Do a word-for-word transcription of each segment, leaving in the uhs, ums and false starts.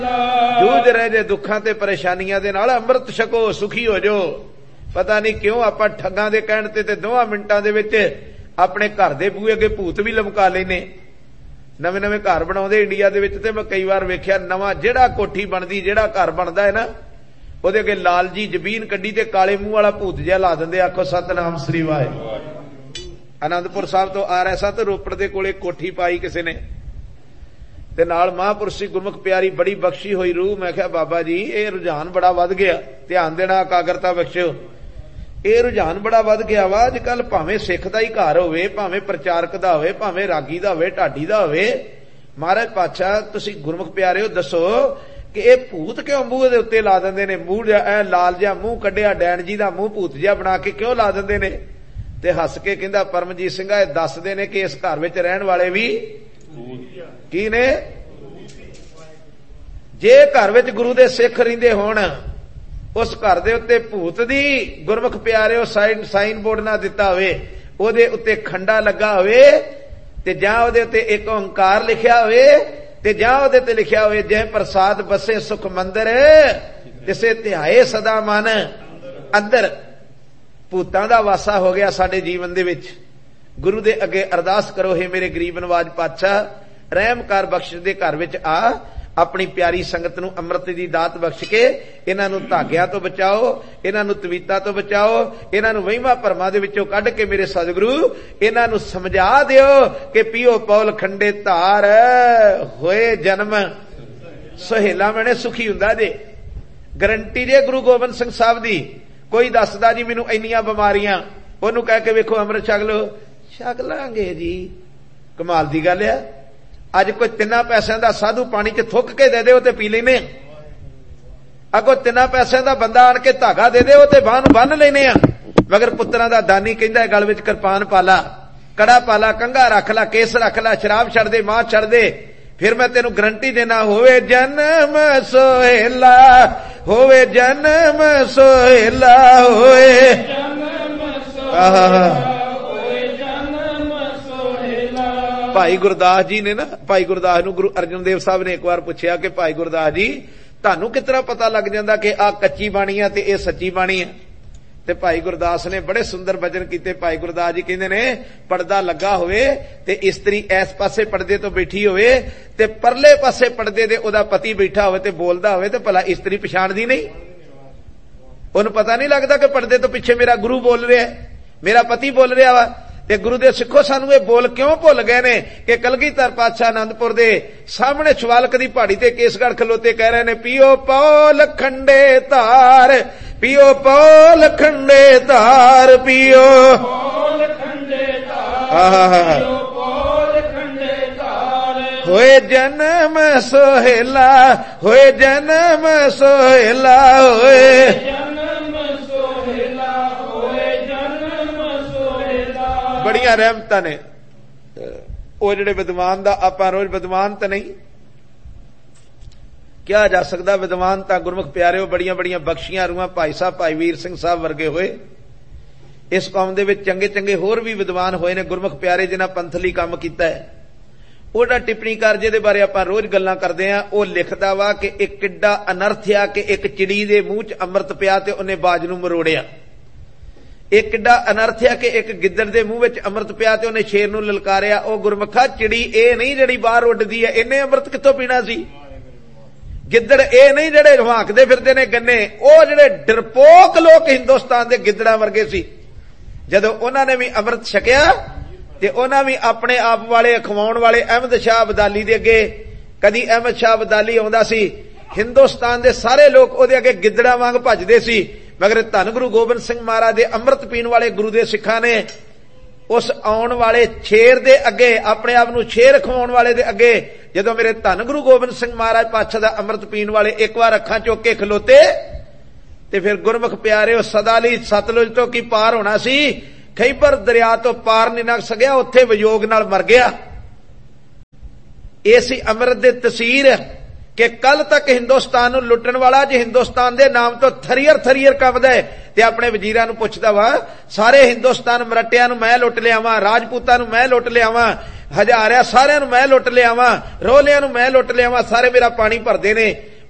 ਜੂਝ ਰਹੇ ਜੇ ਦੁੱਖਾਂ ਤੇ ਪਰੇਸ਼ਾਨੀਆਂ ਦੇ ਨਾਲ, ਅੰਮ੍ਰਿਤ ਛਕੋ, ਸੁਖੀ ਹੋ ਜਾਓ। ਪਤਾ ਨਹੀਂ ਕਿਉਂ ਆਪਾਂ ਠੱਗਾਂ ਦੇ ਕਹਿਣ ਤੇ ਤੇ ਦੋਹਾਂ ਮਿੰਟਾਂ ਦੇ ਵਿੱਚ ਆਪਣੇ ਘਰ ਦੇ ਬੂਹੇ ਅੱਗੇ ਭੂਤ ਵੀ ਲਮਕਾ ਲੈਨੇ। ਨਵੇਂ ਨਵੇਂ ਘਰ ਬਣਾਉਂਦੇ ਇੰਡੀਆ ਦੇ ਵਿੱਚ, ਤੇ ਮੈਂ ਕਈ ਵਾਰ ਵੇਖਿਆ ਨਵਾਂ ਜਿਹੜਾ ਕੋਠੀ ਬਣਦੀ, ਜਿਹੜਾ ਘਰ ਬਣਦਾ ਹੈ ਨਾ, ਉਹਦੇ ਅੱਗੇ ਲਾਲ ਜੀ ਜ਼ਬੀਨ ਕੱਢੀ ਤੇ ਕਾਲੇ ਮੂੰਹ ਵਾਲਾ ਭੂਤ ਜਿਹਾ ਲਾ ਦਿੰਦੇ। ਆਖੋ ਸਤਨਾਮ ਸ੍ਰੀ ਵਾਹਿਗੁਰੂ। ਆਨੰਦਪੁਰ ਸਾਹਿਬ ਤੋਂ ਆ ਰਿਹਾ ਸਾਂ ਤੇ ਰੋਪੜ ਦੇ ਕੋਲੇ ਕੋਠੀ ਪਾਈ ਕਿਸੇ ਨੇ, ਤੇ ਨਾਲ ਮਹਾਂਪੁਰਸ਼ੀ ਗੁਰਮੁਖ ਪਿਆਰੀ ਬੜੀ ਬਖਸ਼ੀ ਹੋਈ ਰੂਹ। ਮੈਂ ਕਿਹਾ ਬਾਬਾ ਜੀ ਇਹ ਰੁਝਾਨ ਬੜਾ ਵੱਧ ਗਿਆ, ਧਿਆਨ ਦੇਣਾ, ਇਕਾਗਰਤਾ ਬਖਸ਼ਿਓ। ਇਹ ਰੁਝਾਨ ਬੜਾ ਵੱਧ ਗਿਆ ਵਾ ਅੱਜ ਕੱਲ, ਭਾਵੇਂ ਸਿੱਖ ਦਾ ਹੀ ਘਰ ਹੋਵੇ, ਭਾਵੇਂ ਪ੍ਰਚਾਰਕ ਦਾ ਹੋਵੇ, ਭਾਵੇਂ ਰਾਗੀ ਦਾ ਹੋਵੇ, ਢਾਡੀ ਦਾ ਹੋਵੇ। ਮਹਾਰਾਜ ਪਾਤਸ਼ਾਹ ਤੁਸੀਂ ਗੁਰਮੁਖ ਪਿਆਰਿਓ ਦੱਸੋ ਕਿ ਇਹ ਭੂਤ ਕਿਉਂ ਮੂੰਹ ਦੇ ਉੱਤੇ ਲਾ ਦਿੰਦੇ ਨੇ? ਮੂੰਹ ਜਿਹਾ ਐ ਲਾਲ ਜਿਹਾ ਮੂੰਹ ਕੱਢਿਆ, ਡੈਣ ਜੀ ਦਾ ਮੂੰਹ ਭੂਤ ਜਿਹਾ ਬਣਾ ਕੇ ਕਿਉਂ ਲਾ ਦਿੰਦੇ ਨੇ? ਤੇ ਹੱਸ ਕੇ ਕਹਿੰਦਾ ਪਰਮਜੀਤ ਸਿੰਘਾ ਇਹ ਦੱਸਦੇ ਨੇ ਕਿ ਇਸ ਘਰ ਵਿੱਚ ਰਹਿਣ ਵਾਲੇ ਵੀ ਕੀ ਨੇ? ਜੇ ਘਰ ਵਿੱਚ ਗੁਰੂ ਦੇ ਸਿੱਖ ਰਹਿੰਦੇ ਹੋਣ, ਉਸ ਘਰ ਦੇ ਉੱਤੇ ਭੂਤ ਦੀ ਗੁਰਮੁਖ ਪਿਆਰਿਓ ਸਾਈਨ ਸਾਈਨ ਬੋਰਡ ਨਾ ਦਿੱਤਾ ਹੋਵੇ, ਉਹਦੇ ਉੱਤੇ ਖੰਡਾ ਲੱਗਾ ਹੋਵੇ, ਤੇ ਜਾਂ ਉਹਦੇ ਉੱਤੇ ਇੱਕ ਓੰਕਾਰ ਲਿਖਿਆ ਹੋਵੇ, ਤੇ ਜਾਂ ਉਹਦੇ ਤੇ ਲਿਖਿਆ ਹੋਵੇ ਜੈ ਪ੍ਰਸਾਦ ਬਸੇ ਸੁਖ ਮੰਦਰ ਤਿਸੇ ਧਿਆਏ ਸਦਾ ਮਨ ਅੰਦਰ। ਭੂਤਾਂ ਦਾ ਵਾਸਾ ਹੋ ਗਿਆ ਸਾਡੇ ਜੀਵਨ ਦੇ ਵਿੱਚ। ਗੁਰੂ ਦੇ ਅੱਗੇ ਅਰਦਾਸ ਕਰੋ, ਹੈ ਮੇਰੇ ਗਰੀਬ ਨਵਾਜ ਪਾਤਸ਼ਾਹ ਰਹਿਮ ਕਰ, ਬਖਸ਼ ਦੇ ਘਰ ਵਿੱਚ ਆ, ਆਪਣੀ ਪਿਆਰੀ ਸੰਗਤ ਨੂੰ ਅੰਮ੍ਰਿਤ ਦੀ ਦਾਤ ਬਖਸ਼ ਕੇ ਇਹਨਾਂ ਨੂੰ ਧਾਗਿਆਂ ਤੋਂ ਬਚਾਓ, ਇਹਨਾਂ ਨੂੰ ਤਵੀਤਾਂ ਤੋਂ ਬਚਾਓ, ਇਹਨਾਂ ਨੂੰ ਵਹਿਮਾਂ ਭਰਮਾਂ ਦੇ ਵਿੱਚੋਂ ਕੱਢ ਕੇ ਮੇਰੇ ਸਤਿਗੁਰੂ ਇਹਨਾਂ ਨੂੰ ਸਮਝਾ ਦਿਓ ਕਿ ਪੀਓ ਪੌਲ ਖੰਡੇ ਧਾਰ, ਹੋਏ ਜਨਮ ਸੁਹੇਲਾ ਮੈਨੇ ਸੁਖੀ ਹੁੰਦਾ ਜੇ। ਗਰੰਟੀ ਜੇ ਗੁਰੂ ਗੋਬਿੰਦ ਸਿੰਘ ਸਾਹਿਬ ਦੀ। ਕੋਈ ਦੱਸਦਾ ਜੀ ਮੈਨੂੰ ਇੰਨੀਆਂ ਬਿਮਾਰੀਆਂ, ਉਹਨੂੰ ਕਹਿ ਕੇ ਵੇਖੋ ਅੰਮ੍ਰਿਤ ਛਕ ਲਓ, ਛਕ ਲਾਂਗੇ ਜੀ। ਕਮਾਲ ਦੀ ਗੱਲ ਆ। ਅੱਜ ਕੋਈ ਤਿੰਨਾਂ ਪੈਸਿਆਂ ਦਾ ਸਾਧੂ ਪਾਣੀ ਚ ਥੁੱਕ ਕੇ ਦੇ ਦੇ, ਉਹ ਤੇ ਪੀ ਲੈਨੇ ਆ। ਅੱਗੋਂ ਤਿੰਨਾਂ ਪੈਸਿਆਂ ਦਾ ਬੰਦਾ ਆਣ ਕੇ ਧਾਗਾ ਦੇ ਦੇ, ਉਹ ਤੇ ਬਾਂਹ ਨੂੰ ਬੰਨ ਲੈਨੇ ਆ। ਮਗਰ ਪੁੱਤਰਾਂ ਦਾ ਦਾਨੀ ਕਹਿੰਦਾ ਗਲ ਵਿੱਚ ਕਿਰਪਾਨ ਪਾਲਾ, ਕੜਾ ਪਾਲਾ, ਕੰਘਾ ਰੱਖ ਲਾ, ਕੇਸ ਰੱਖ ਲਾ, ਸ਼ਰਾਬ ਛੱਡ ਦੇ, ਮਾਂ ਛੱਡ ਦੇ, ਫਿਰ ਮੈਂ ਤੈਨੂੰ ਗਰੰਟੀ ਦੇਣਾ ਹੋਵੇ ਜਨਮ ਸੋਹੇਲਾ, ਹੋਵੇ ਜਨਮ ਸੋਹੇਲਾ, ਹੋਵੇ ਆਹ ਭਾਈ ਗੁਰਦਾਸ ਜੀ ਨੇ ਨਾ, ਭਾਈ ਗੁਰਦਾਸ ਨੂੰ ਗੁਰੂ ਅਰਜਨ ਦੇਵ ਸਾਹਿਬ ਨੇ ਇੱਕ ਵਾਰ ਪੁੱਛਿਆ ਕਿ ਭਾਈ ਗੁਰਦਾਸ ਜੀ ਤੁਹਾਨੂੰ ਕਿਸ ਤਰ੍ਹਾਂ ਪਤਾ ਲੱਗ ਜਾਂਦਾ ਕਿ ਆਹ ਕੱਚੀ ਬਾਣੀ ਆ ਤੇ ਇਹ ਸੱਚੀ ਬਾਣੀ ਆ? ਤੇ ਭਾਈ ਗੁਰਦਾਸ ਨੇ ਬੜੇ ਸੁੰਦਰ ਬਚਨ ਕੀਤੇ। ਭਾਈ ਗੁਰਦਾਸ ਜੀ ਕਹਿੰਦੇ ਨੇ ਪਰਦਾ ਲੱਗਾ ਹੋਵੇ ਤੇ ਇਸਤਰੀ ਇਸ ਪਾਸੇ ਪਰਦੇ ਤੋਂ ਬੈਠੀ ਹੋਵੇ ਤੇ ਪਰਲੇ ਪਾਸੇ ਪਰਦੇ ਦੇ ਉਹਦਾ ਪਤੀ ਬੈਠਾ ਹੋਵੇ ਤੇ ਬੋਲਦਾ ਹੋਵੇ, ਤੇ ਭਲਾ ਇਸਤਰੀ ਪਛਾਣਦੀ ਨਹੀਂ? ਉਹਨੂੰ ਪਤਾ ਨਹੀਂ ਲੱਗਦਾ ਕਿ ਪਰਦੇ ਤੋਂ ਪਿੱਛੇ ਮੇਰਾ ਗੁਰੂ ਬੋਲ ਰਿਹਾ, ਮੇਰਾ ਪਤੀ ਬੋਲ ਰਿਹਾ ਵਾ? ਤੇ ਗੁਰੂ ਦੇ ਸਿੱਖੋ ਸਾਨੂੰ ਇਹ ਬੋਲ ਕਿਉਂ ਭੁੱਲ ਗਏ ਨੇ ਕਿ ਕਲਗੀਧਰ ਪਾਤਸ਼ਾਹ ਆਨੰਦਪੁਰ ਦੇ ਸਾਹਮਣੇ ਸ਼ਿਵਾਲਕ ਦੀ ਪਹਾੜੀ ਤੇ ਕੇਸਗੜ੍ਹ ਖਲੋਤੇ ਕਹਿ ਰਹੇ ਨੇ ਪੀਓ ਪੌਲ ਖੰਡੇ ਧਾਰ, ਪੀਓ ਪੌਲ ਖੰਡੇ ਧਾਰ, ਪੀਓ ਪੌਲ ਖੰਡੇ ਧਾਰ, ਪੀਓ ਪੌਲ ਖੰਡੇ ਧਾਰ, ਹੋਏ ਜਨਮ ਸੋਹੇਲਾ, ਹੋਏ ਜਨਮ ਸੋਹੇਲਾ, ਹੋਏ ਬੜੀਆਂ ਰਹਿਮਤਾਂ ਨੇ। ਉਹ ਜਿਹੜੇ ਵਿਦਵਾਨ ਦਾ ਆਪਾਂ ਰੋਜ਼ ਵਿਦਵਾਨ ਤਾਂ ਨਹੀਂ ਕਿਹਾ ਜਾ ਸਕਦਾ, ਵਿਦਵਾਨ ਤਾਂ ਗੁਰਮੁਖ ਪਿਆਰਿਓ ਬੜੀਆਂ ਬੜੀਆਂ ਬਖਸ਼ੀਆਂ ਰੂਹਾਂ ਭਾਈ ਸਾਹਿਬ, ਭਾਈ ਵੀਰ ਸਿੰਘ ਸਾਹਿਬ ਵਰਗੇ ਹੋਏ। ਇਸ ਕੌਮ ਦੇ ਵਿੱਚ ਚੰਗੇ ਚੰਗੇ ਹੋਰ ਵੀ ਵਿਦਵਾਨ ਹੋਏ ਨੇ ਗੁਰਮੁਖ ਪਿਆਰੇ, ਜਿਨ੍ਹਾਂ ਪੰਥਲੀ ਕੰਮ ਕੀਤਾ ਹੈ। ਉਹਦਾ ਟਿੱਪਣੀਕਾਰ ਜਿਹਦੇ ਬਾਰੇ ਆਪਾਂ ਰੋਜ਼ ਗੱਲਾਂ ਕਰਦੇ ਆ, ਉਹ ਲਿਖਦਾ ਵਾ ਕਿ ਇੱਕ ਕਿੱਡਾ ਅਨਰਥ ਆ ਕਿ ਇੱਕ ਚਿੜੀ ਦੇ ਮੂੰਹ ਚ ਅੰਮ੍ਰਿਤ ਪਿਆ ਤੇ ਉਹਨੇ ਬਾਜ ਨੂੰ ਮਰੋੜਿਆ। ਇਹ ਕਿੱਡਾ ਅਨਰਥ ਆ ਕਿ ਇੱਕ ਗਿੱਦੜ ਦੇ ਮੂੰਹ ਵਿੱਚ ਅੰਮ੍ਰਿਤ ਪਿਆ ਤੇ ਉਹਨੇ ਸ਼ੇਰ ਨੂੰ ਲਲਕਾਰਿਆ। ਉਹ ਗੁਰਮੁਖਾ ਚਿੜੀ ਇਹ ਨਹੀਂ ਜਿਹੜੀ ਬਾਹਰ ਉੱਡਦੀ ਹੈ, ਇਹਨੇ ਅੰਮ੍ਰਿਤ ਕਿੱਥੋਂ ਪੀਣਾ ਸੀ? ਗਿੱਦੜ ਇਹ ਨਹੀਂ ਜਿਹੜੇ ਹਵਾਕਦੇ ਫਿਰਦੇ ਨੇ ਗੰਨੇ, ਉਹ ਜਿਹੜੇ ਡਰਪੋਕ ਲੋਕ ਹਿੰਦੁਸਤਾਨ ਦੇ ਗਿੱਦੜਾਂ ਵਰਗੇ ਸੀ। ਜਦੋਂ ਉਹਨਾਂ ਨੇ ਵੀ ਅੰਮ੍ਰਿਤ ਛਕਿਆ ਤੇ ਉਹਨਾਂ ਵੀ ਆਪਣੇ ਆਪ ਵਾਲੇ ਅਖਵਾਉਣ ਵਾਲੇ ਅਹਿਮਦ ਸ਼ਾਹ ਅਬਦਾਲੀ ਦੇ ਅੱਗੇ, ਕਦੀ ਅਹਿਮਦ ਸ਼ਾਹ ਅਬਦਾਲੀ ਆਉਂਦਾ ਸੀ, ਹਿੰਦੁਸਤਾਨ ਦੇ ਸਾਰੇ ਲੋਕ ਉਹਦੇ ਅੱਗੇ ਗਿੱਦੜਾਂ ਵਾਂਗ ਭੱਜਦੇ ਸੀ। ਮਗਰ ਧੰਨ ਗੁਰੂ ਗੋਬਿੰਦ ਸਿੰਘ ਮਹਾਰਾਜ ਦੇ ਅੰਮ੍ਰਿਤ ਪੀਣ ਵਾਲੇ ਗੁਰੂ ਦੇ ਸਿੱਖਾਂ ਨੇ ਉਸ ਆਉਣ ਵਾਲੇ ਸ਼ੇਰ ਦੇ ਅੱਗੇ, ਆਪਣੇ ਆਪ ਨੂੰ ਸ਼ੇਰ ਖਵਾਉਣ ਵਾਲੇ ਦੇ ਅੱਗੇ, ਜਦੋਂ ਮੇਰੇ ਧੰਨ ਗੁਰੂ ਗੋਬਿੰਦ ਸਿੰਘ ਮਹਾਰਾਜ ਪਾਤਸ਼ਾਹ ਦਾ ਅੰਮ੍ਰਿਤ ਪੀਣ ਵਾਲੇ ਇੱਕ ਵਾਰ ਅੱਖਾਂ ਚੁੱਕ ਕੇ ਖਲੋਤੇ ਤੇ ਫਿਰ ਗੁਰਮੁਖ ਪਿਆਰਿਓ ਸਦਾ ਲਈ ਸਤਲੁਜ ਤੋਂ ਕੀ ਪਾਰ ਹੋਣਾ ਸੀ, ਖੈਬਰ ਦਰਿਆ ਤੋਂ ਪਾਰ ਨਹੀਂ ਲੰਘ ਸਕਿਆ, ਉੱਥੇ ਵਿਯੋਗ ਨਾਲ ਮਰ ਗਿਆ। ਇਹ ਸੀ ਅੰਮ੍ਰਿਤ ਦੇ ਤਸੀਰ ਕਿ ਕੱਲ ਤੱਕ ਹਿੰਦੁਸਤਾਨ ਨੂੰ ਲੁੱਟਣ ਵਾਲਾ ਜੇ ਹਿੰਦੁਸਤਾਨ ਦੇ ਨਾਮ ਤੋਂ ਥਰੀਅਰ ਥਰੀਅਰ ਕੰਬਦਾ ਹੈ ਤੇ ਆਪਣੇ ਵਜ਼ੀਰਾਂ ਨੂੰ ਪੁੱਛਦਾ ਵਾ ਸਾਰੇ ਹਿੰਦੁਸਤਾਨ ਮਰਟਿਆਂ ਨੂੰ ਮੈਂ ਲੁੱਟ ਲਿਆਵਾਂ, ਰਾਜਪੂਤਾਂ ਨੂੰ ਮੈਂ ਲੁੱਟ ਲਿਆਵਾਂ, ਹਜ਼ਾਰਿਆਂ ਸਾਰਿਆਂ ਨੂੰ ਮੈਂ ਲੁੱਟ ਲਿਆਵਾਂ, ਰੋਲਿਆਂ ਨੂੰ ਮੈਂ ਲੁੱਟ ਲਿਆਵਾਂ, ਸਾਰੇ ਮੇਰਾ ਪਾਣੀ ਭਰਦੇ ਨੇ।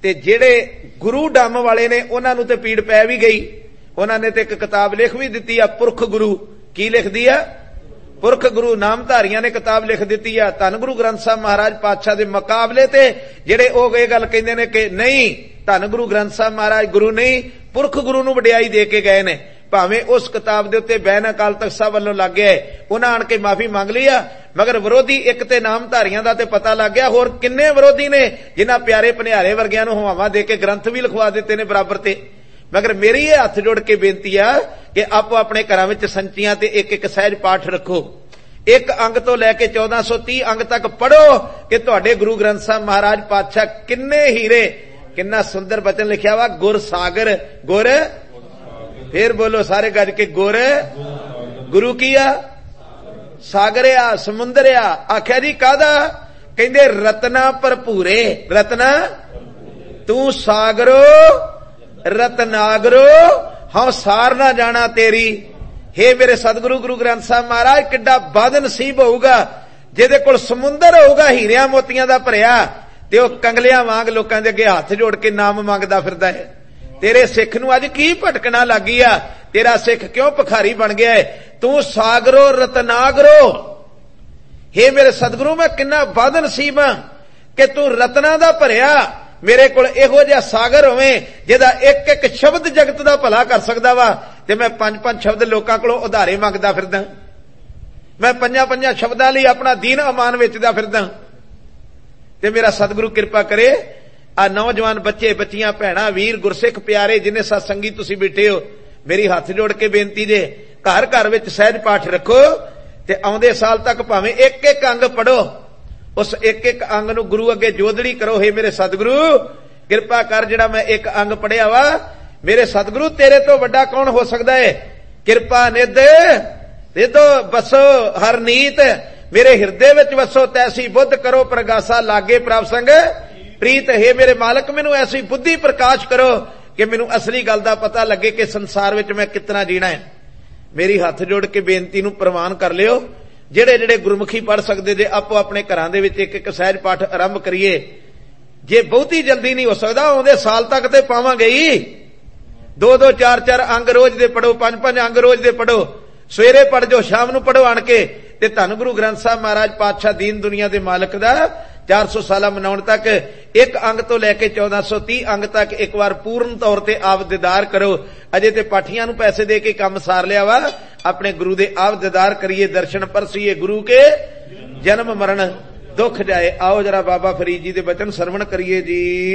ਤੇ ਜਿਹੜੇ ਗੁਰੂ ਡੰਮ ਵਾਲੇ ਨੇ ਉਹਨਾਂ ਨੂੰ ਤੇ ਪੀੜ ਪੈ ਵੀ ਗਈ। ਉਹਨਾਂ ਨੇ ਤੇ ਇੱਕ ਕਿਤਾਬ ਲਿਖ ਵੀ ਦਿੱਤੀ ਆ, ਪੁਰਖ ਗੁਰੂ। ਕੀ ਲਿਖਦੀ ਆ? ਪੁਰਖ ਗੁਰੂ। ਨਾਮਧਾਰੀਆਂ ਨੇ ਕਿਤਾਬ ਲਿਖ ਦਿੱਤੀ ਆ। ਧੰਨ ਗੁਰੂ ਗ੍ਰੰਥ ਸਾਹਿਬ ਮਹਾਰਾਜ ਪਾਤਸ਼ਾਹ ਦੇ ਮੁਕਾਬਲੇ ਤੇ ਜਿਹੜੇ ਉਹ ਇਹ ਗੱਲ ਕਹਿੰਦੇ ਨੇ ਕਿ ਨਹੀਂ, ਧੰਨ ਗੁਰੂ ਗ੍ਰੰਥ ਸਾਹਿਬ ਮਹਾਰਾਜ ਗੁਰੂ ਨਹੀਂ, ਪੁਰਖ ਗੁਰੂ ਨੂੰ ਵਡਿਆਈ ਦੇ ਕੇ ਗਏ ਨੇ। ਭਾਵੇਂ ਉਸ ਕਿਤਾਬ ਦੇ ਉੱਤੇ ਬੈਨ ਅਕਾਲ ਤਖਤ ਸਾਹਿਬ ਵੱਲੋਂ ਲੱਗ ਗਿਆ, ਉਹਨਾਂ ਆਣ ਕੇ ਮਾਫੀ ਮੰਗ ਲਈ ਆ, ਮਗਰ ਵਿਰੋਧੀ ਇੱਕ ਤੇ ਨਾਮਧਾਰੀਆਂ ਦਾ ਤੇ ਪਤਾ ਲੱਗ ਗਿਆ, ਹੋਰ ਕਿੰਨੇ ਵਿਰੋਧੀ ਨੇ ਜਿਨ੍ਹਾਂ ਪਿਆਰੇ ਭਨਿਆਰੇ ਵਰਗਿਆਂ ਨੂੰ ਹਵਾਵਾਂ ਦੇ ਕੇ ਗ੍ਰੰਥ ਵੀ ਲਿਖਵਾ ਦਿੱਤੇ ਨੇ ਬਰਾਬਰ ਤੇ। ਮਗਰ ਮੇਰੀ ਇਹ ਹੱਥ ਜੋੜ ਕੇ ਬੇਨਤੀ ਆ ਕਿ ਆਪੋ ਆਪਣੇ ਘਰਾਂ ਵਿੱਚ ਸੰਚੀਆਂ ਤੇ ਇੱਕ ਇੱਕ ਸਹਿਜ ਪਾਠ ਰੱਖੋ। ਇੱਕ ਅੰਗ ਤੋਂ ਲੈ ਕੇ ਚੌਦਾਂ ਸੌ ਤੀਹ ਅੰਗ ਤੱਕ ਪੜੋ ਕਿ ਤੁਹਾਡੇ ਗੁਰੂ ਗ੍ਰੰਥ ਸਾਹਿਬ ਮਹਾਰਾਜ ਪਾਤਸ਼ਾਹ ਕਿੰਨੇ ਹੀਰੇ, ਕਿੰਨਾ ਸੁੰਦਰ ਬਚਨ ਲਿਖਿਆ ਵਾ, ਗੁਰ ਸਾਗਰ। ਗੁਰ, ਫੇਰ ਬੋਲੋ ਸਾਰੇ ਗੱਜ ਕੇ, ਗੁਰ ਗੁਰੂ ਕੀ ਆ? ਸਾਗਰ ਆ, ਸਮੁੰਦਰ ਆ। ਆਖਿਆ ਜੀ ਕਾਹਦਾ? ਕਹਿੰਦੇ ਰਤਨਾ ਭਰਪੂਰੇ। ਰਤਨਾ ਤੂੰ ਸਾਗਰੋ ਰਤਨਾਗਰੋ ਹਉ ਸਾਰ ਨਾ ਜਾਣਾ ਤੇਰੀ। ਹੇ ਮੇਰੇ ਸਤਿਗੁਰੂ ਗੁਰੂ ਗ੍ਰੰਥ ਸਾਹਿਬ ਮਹਾਰਾਜ, ਕਿੱਡਾ ਬਦ ਨਸੀਬ ਹੋਊਗਾ ਜਿਹਦੇ ਕੋਲ ਸਮੁੰਦਰ ਹੋਊਗਾ ਹੀਰਿਆਂ ਮੋਤੀਆਂ ਦਾ ਭਰਿਆ, ਤੇ ਉਹ ਕੰਗਲਿਆਂ ਵਾਂਗ ਲੋਕਾਂ ਦੇ ਅੱਗੇ ਹੱਥ ਜੋੜ ਕੇ ਨਾਮ ਮੰਗਦਾ ਫਿਰਦਾ ਹੈ। ਤੇਰੇ ਸਿੱਖ ਨੂੰ ਅੱਜ ਕੀ ਭਟਕਣਾ ਲੱਗੀ ਆ? ਤੇਰਾ ਸਿੱਖ ਕਿਉਂ ਭਿਖਾਰੀ ਬਣ ਗਿਆ ਹੈ? ਤੂੰ ਸਾਗਰੋ ਰਤਨਾਗਰੋ। ਹੇ ਮੇਰੇ ਸਤਿਗੁਰੂ, ਮੈਂ ਕਿੰਨਾ ਬਦ ਨਸੀਬ ਆ ਕਿ ਤੂੰ ਰਤਨਾ ਦਾ ਭਰਿਆ, ਮੇਰੇ ਕੋਲ ਇਹੋ ਜਿਹਾ ਸਾਗਰ ਹੋਵੇ ਜਿਹਦਾ ਇੱਕ ਇੱਕ ਸ਼ਬਦ ਜਗਤ ਦਾ ਭਲਾ ਕਰ ਸਕਦਾ ਵਾ, ਤੇ ਮੈਂ ਪੰਜ ਪੰਜ ਸ਼ਬਦ ਲੋਕਾਂ ਕੋਲੋਂ ਉਧਾਰੇ ਮੰਗਦਾ ਫਿਰਦਾ। ਮੈਂ ਪੰਜਾਂ ਪੰਜਾਂ ਸ਼ਬਦਾਂ ਲਈ ਆਪਣਾ ਦੀਨ ਅਮਾਨ ਵੇਚਦਾ ਫਿਰਦਾ। ਤੇ ਮੇਰਾ ਸਤਿਗੁਰੂ ਕਿਰਪਾ ਕਰੇ, ਆ ਨੌਜਵਾਨ ਬੱਚੇ, ਬੱਚੀਆਂ, ਭੈਣਾਂ, ਵੀਰ, ਗੁਰਸਿੱਖ ਪਿਆਰੇ, ਜਿੰਨੇ ਸਤਸੰਗੀ ਤੁਸੀਂ ਬੈਠੇ ਹੋ, ਮੇਰੀ ਹੱਥ ਜੋੜ ਕੇ ਬੇਨਤੀ ਜੇ, ਘਰ ਘਰ ਵਿੱਚ ਸਹਿਜ ਪਾਠ ਰੱਖੋ ਤੇ ਆਉਂਦੇ ਸਾਲ ਤੱਕ ਭਾਵੇਂ ਇੱਕ ਇੱਕ ਅੰਗ ਪੜੋ। ਉਸ ਇੱਕ ਇੱਕ ਅੰਗ ਨੂੰ ਗੁਰੂ ਅੱਗੇ ਜੋਦੜੀ ਕਰੋ। ਹੇ ਮੇਰੇ ਸਤਿਗੁਰੂ ਕਿਰਪਾ ਕਰ, ਜਿਹੜਾ ਮੈਂ ਇੱਕ ਅੰਗ ਪੜਿਆ ਵਾ, ਮੇਰੇ ਸਤਿਗੁਰੂ ਤੇਰੇ ਤੋਂ ਵੱਡਾ ਕੌਣ ਹੋ ਸਕਦਾ ਹੈ? ਕਿਰਪਾ ਨਿਧ ਨਿਧੋ ਬਸੋ ਹਰ ਨੀਤ, ਮੇਰੇ ਹਿਰਦੇ ਵਿੱਚ ਵਸੋ ਤੈਸੀ ਬੁੱਧ ਕਰੋ ਪ੍ਰਗਾਸਾ, ਲਾਗੇ ਪ੍ਰਭ ਸੰਗ ਪ੍ਰੀਤ। ਹੈ ਮੇਰੇ ਮਾਲਕ, ਮੈਨੂੰ ਐਸੀ ਬੁੱਧੀ ਪ੍ਰਕਾਸ਼ ਕਰੋ ਕਿ ਮੈਨੂੰ ਅਸਲੀ ਗੱਲ ਦਾ ਪਤਾ ਲੱਗੇ ਕਿ ਸੰਸਾਰ ਵਿੱਚ ਮੈਂ ਕਿਤਨਾ ਜੀਣਾ ਹੈ। ਮੇਰੀ ਹੱਥ ਜੋੜ ਕੇ ਬੇਨਤੀ ਨੂੰ ਪ੍ਰਵਾਨ ਕਰ ਲਿਓ। ਜਿਹੜੇ ਜਿਹੜੇ ਗੁਰਮੁਖੀ ਪੜ੍ਹ ਸਕਦੇ ਜੇ ਆਪੋ ਆਪਣੇ ਘਰਾਂ ਦੇ ਵਿੱਚ ਇੱਕ ਇੱਕ ਸਹਿਜ ਪਾਠ ਆਰੰਭ ਕਰੀਏ। ਜੇ ਬਹੁਤੀ ਜਲਦੀ ਨਹੀਂ ਹੋ ਸਕਦਾ, ਆਉਂਦੇ ਸਾਲ ਤੱਕ ਤੇ ਪਾਵਾਂਗੇ ਹੀ। ਦੋ ਦੋ ਚਾਰ ਚਾਰ ਅੰਗ ਰੋਜ਼ ਦੇ ਪੜੋ, ਪੰਜ ਪੰਜ ਅੰਗ ਰੋਜ਼ ਦੇ ਪੜੋ, ਸਵੇਰੇ ਪੜ੍ਹ ਜੋ, ਸ਼ਾਮ ਨੂੰ ਪੜੋ ਆਣ ਕੇ। ਤੇ ਧੰਨ ਗੁਰੂ ਗ੍ਰੰਥ ਸਾਹਿਬ ਮਹਾਰਾਜ ਪਾਤਸ਼ਾਹ ਦੀਨ ਦੁਨੀਆ ਦੇ ਮਾਲਕ ਦਾ ਚਾਰ ਸੌ ਸਾਲਾ ਮਨਾਉਣ ਤੱਕ ਇੱਕ ਅੰਗ ਤੋਂ ਲੈ ਕੇ ਚੌਦਾਂ ਸੌ ਤੀਹ ਅੰਗ ਤੱਕ ਇੱਕ ਵਾਰ ਪੂਰਨ ਤੌਰ ਤੇ ਆਪ ਦੀਦਾਰ ਕਰੋ। ਅਜੇ ਤੇ ਪਾਠੀਆਂ ਨੂੰ ਪੈਸੇ ਦੇ ਕੇ ਕੰਮ ਸਾਰ ਲਿਆ ਵਾ, ਆਪਣੇ ਗੁਰੂ ਦੇ ਆਪ ਦੀਦਾਰ ਕਰੀਏ, ਦਰਸ਼ਨ ਪਰਸੀਏ। ਗੁਰੂ ਕੇ ਜਨਮ ਮਰਨ ਦੁੱਖ ਜਾਏ। ਆਓ ਜਰਾ ਬਾਬਾ ਫਰੀਦ ਜੀ ਦੇ ਬਚਨ ਸਰਵਣ ਕਰੀਏ ਜੀ।